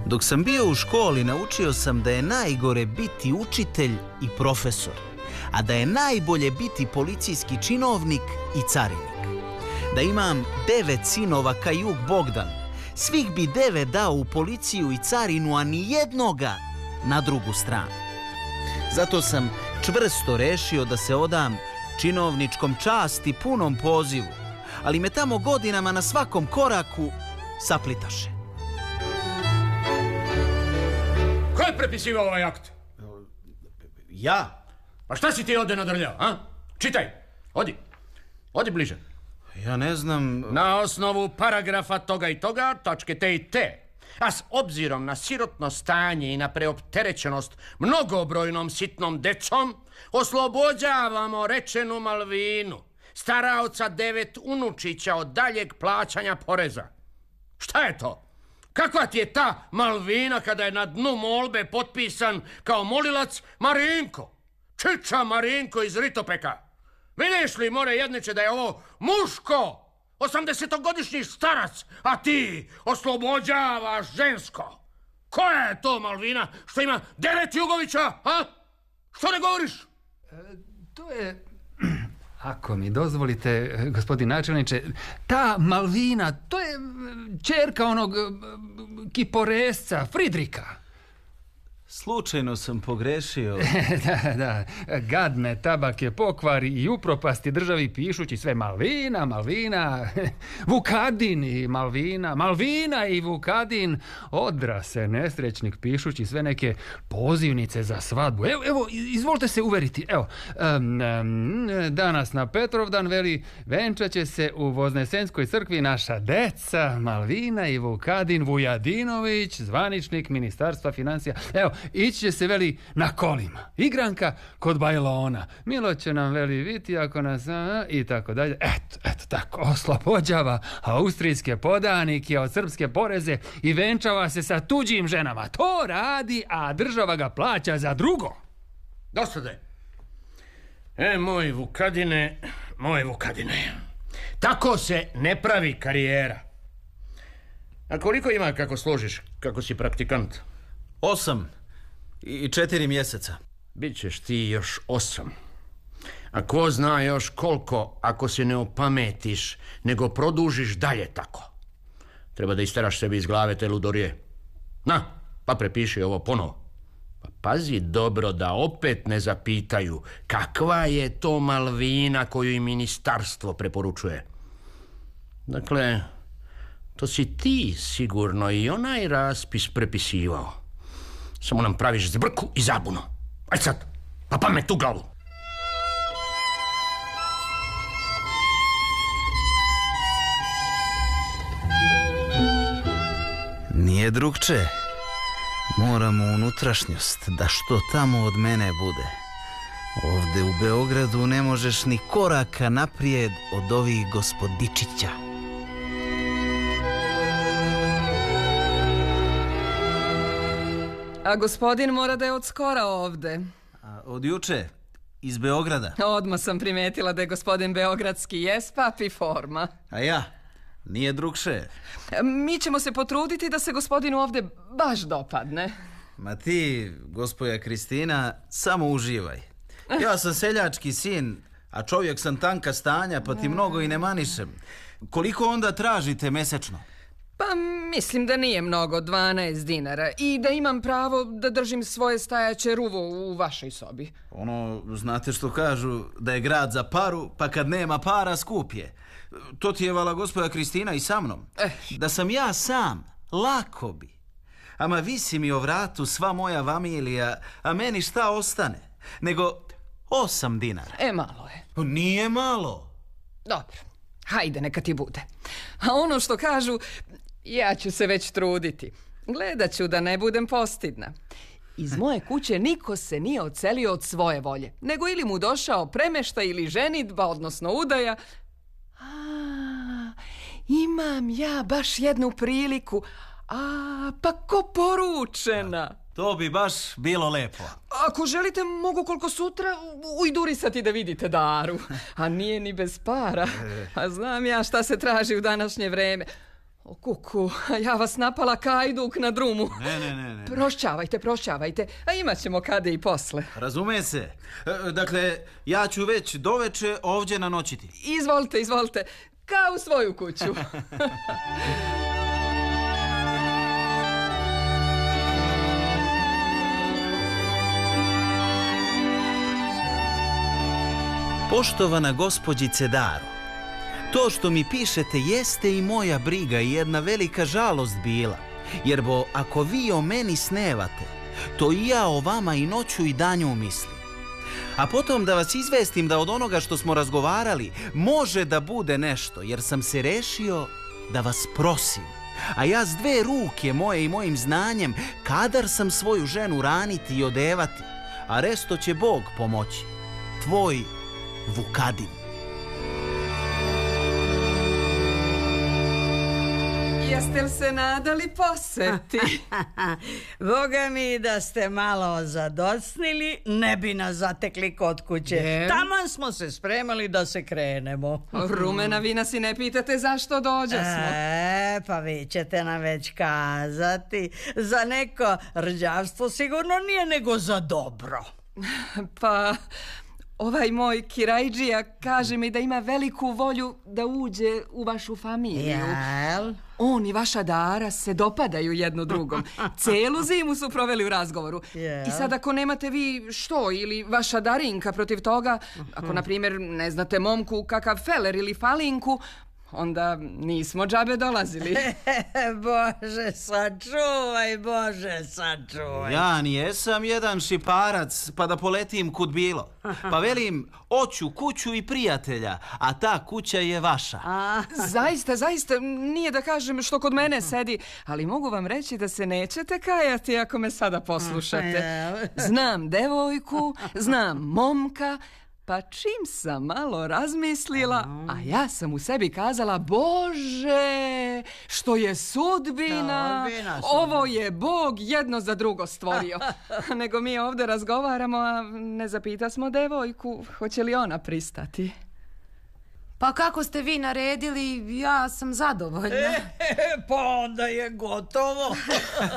Dok sam bio u školi, naučio sam da je najgore biti učitelj i profesor, a da je najbolje biti policijski činovnik i carinik. Da imam 9 sinova Kajuk Bogdan, svih bi 9 dao u policiju i carinu, a ni jednoga na drugu stranu. Zato sam čvrsto rešio da se odam činovničkom časti punom pozivu, ali me tamo godinama na svakom koraku saplitaše. Ko je prepisivao ovaj akt? Ja? Pa šta si ti ovdje nadrljao, a? Čitaj, odi bliže. Ja ne znam... Na osnovu paragrafa toga i toga, točke te i te. A s obzirom na sirotno stanje i na preopterećenost mnogobrojnom sitnom decom, oslobođavamo rečenu Malvinu, staraoca 9 unučića od daljeg plaćanja poreza. Šta je to? Kakva ti je ta Malvina kada je na dnu molbe potpisan kao molilac Marinko? Čiča Marinko iz Ritopeka. Vidiš li, more jedniče, da je ovo muško, 80-godišnji starac, a ti oslobođavaš žensko? Koja je to Malvina što ima 9 Jugovića, a? Što ne govoriš? To je... Ako mi dozvolite, gospodin načelniče, ta Malvina, to je ćerka onog kiporesca, Fridrika. Slučajno sam pogrešio. Da, gadne tabake pokvari i upropasti državi pišući sve Malvina, Vukadin i Malvina i Vukadin. Odra se nesrećnik pišući sve neke pozivnice za svadbu. Evo, izvolite se uveriti. Evo, danas na Petrovdan veli, venčat će se u Voznesenskoj crkvi naša deca, Malvina i Vukadin Vujadinović, zvaničnik Ministarstva financija. Evo, ići će se, veli, na kolima. Igranka kod bajlona. Milo će nam, veli, viti ako nas... I tako dalje. Eto, tako, oslobođava austrijske podanike od srpske poreze i venčava se sa tuđim ženama. To radi, a država ga plaća za drugo. Dosade. Moj Vukadine. Tako se ne pravi karijera. A koliko ima kako složiš, kako si praktikant? 8 i 4 mjeseca. Bićeš ti još 8. A ko zna još koliko ako se ne opametiš, nego produžiš dalje tako. Treba da isteraš sebi iz glave te ludorije. Na, pa prepiši ovo ponovo. Pa pazi dobro da opet ne zapitaju kakva je to Malvina koju i ministarstvo preporučuje. Dakle, to si ti sigurno i onaj raspis prepisivao. Samo nam praviš zbrku i zabunu. Aj sad, pa pamet u glavu. Nije drugče. Moramo unutrašnjost, da što tamo od mene bude. Ovde u Beogradu ne možeš ni koraka naprijed od ovih gospodičića. A gospodin mora da je od skora ovde. Od juče, iz Beograda. Odmah sam primetila da je gospodin beogradski jespap i forma. A ja, nije drugše. Mi ćemo se potruditi da se gospodinu ovde baš dopadne. Ma ti, gospoja Kristina, samo uživaj. Ja sam seljački sin, a čovjek sam tanka stanja, pa ti mnogo i ne manišem. Koliko onda tražite mesečno? Pa mislim da nije mnogo, 12 dinara. I da imam pravo da držim svoje stajaće ruvo u vašoj sobi. Znate što kažu, da je grad za paru, pa kad nema para skup je. To ti je vala gospoja Kristina i sa mnom. Da sam ja sam, lako bi. Ama visi mi o vratu sva moja familija, a meni šta ostane? Nego 8 dinara. Malo je. Nije malo. Dobro, hajde neka ti bude. A ono što kažu, ja ću se već truditi. Gledat ću da ne budem postidna. Iz moje kuće niko se nije odselio od svoje volje, nego ili mu došao premeštaj ili ženidba, odnosno udaja. Imam ja baš jednu priliku. Pa ko poručena? To bi baš bilo lepo. Ako želite, mogu koliko sutra ujdurisati da vidite Daru. A nije ni bez para. A znam ja šta se traži u današnje vreme. O, kuku, ja vas napala kajduk na drumu. Ne. Prošćavajte, a imat ćemo kade i posle. Razume se. Dakle, ja ću već doveče ovdje nanoćiti. Izvolite, kao u svoju kuću. Poštovana gospođice Daro, to što mi pišete jeste i moja briga i jedna velika žalost bila, jer ako vi o meni snevate, to i ja o vama i noću i danju mislim. A potom da vas izvestim da od onoga što smo razgovarali može da bude nešto, jer sam se rešio da vas prosim. A ja s 2 ruke moje i mojim znanjem kadar sam svoju ženu raniti i odevati, a resto će Bog pomoći. Tvoj Vukadin. Jeste li se nadali poseti? Boga mi, da ste malo zadocnili, ne bi nas zatekli kod kuće. Taman smo se spremali da se krenemo. Rumena, vi nas i ne pitate zašto dođasmo. Pa vi ćete nam već kazati. Za neko rđavstvo sigurno nije, nego za dobro. Pa... Ovaj moj Kirajđija kaže mi da ima veliku volju da uđe u vašu familiju. Jel? On i vaša Dara se dopadaju jedno drugom. Celu zimu su proveli u razgovoru. Jel? I sad ako nemate vi što ili vaša Darinka protiv toga, ako na primjer ne znate momku kakav feler ili falinku, onda nismo džabe dolazili. Bože sačuvaj. Ja nijesam jedan šiparac pa da poletim kud bilo. Pa velim, oću kuću i prijatelja, a ta kuća je vaša. Zaista, nije da kažem što kod mene sedi, ali mogu vam reći da se nećete kajati ako me sada poslušate. Znam devojku, znam momka, pa čim sam malo razmislila, a ja sam u sebi kazala, Bože, što je sudbina, ovo je Bog jedno za drugo stvorio. Nego mi ovdje razgovaramo, a ne zapitasmo devojku, hoće li ona pristati. Pa kako ste vi naredili, ja sam zadovoljna. Pa onda je gotovo.